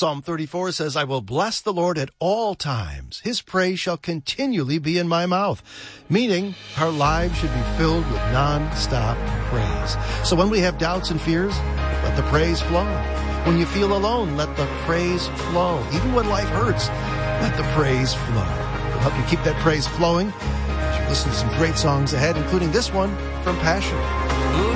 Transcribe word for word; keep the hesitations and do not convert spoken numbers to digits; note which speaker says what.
Speaker 1: Psalm thirty-four says, I will bless the Lord at all times. His praise shall continually be in my mouth. Meaning, our lives should be filled with non-stop praise. So when we have doubts and fears, let the praise flow. When you feel alone, let the praise flow. Even when life hurts, let the praise flow. It'll help you keep that praise flowing as you listen to some great songs ahead, including this one from Passion.